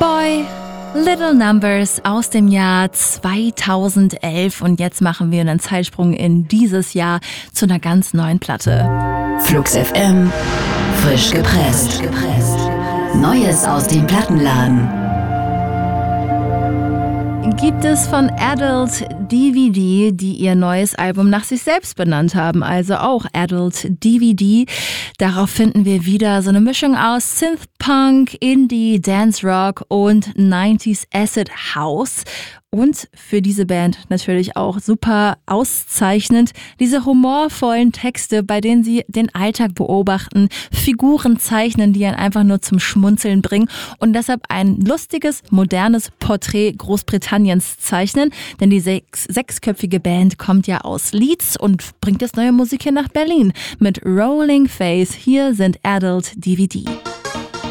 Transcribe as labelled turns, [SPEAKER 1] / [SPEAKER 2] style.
[SPEAKER 1] Boy, Little Numbers aus dem Jahr 2011 und jetzt machen wir einen Zeitsprung in dieses Jahr zu einer ganz neuen Platte.
[SPEAKER 2] Flux FM, frisch gepresst. Neues aus dem Plattenladen.
[SPEAKER 1] Gibt es von Adult DVD, die ihr neues Album nach sich selbst benannt haben, also auch Adult DVD. Darauf finden wir wieder so eine Mischung aus Synthpunk, Indie, Dance Rock und 90s Acid House. Und für diese Band natürlich auch super auszeichnend diese humorvollen Texte, bei denen sie den Alltag beobachten, Figuren zeichnen, die einen einfach nur zum Schmunzeln bringen und deshalb ein lustiges, modernes Porträt Großbritanniens zeichnen. Denn die sechsköpfige Band kommt ja aus Leeds und bringt jetzt neue Musik hier nach Berlin mit Rolling Face. Hier sind Adult DVD.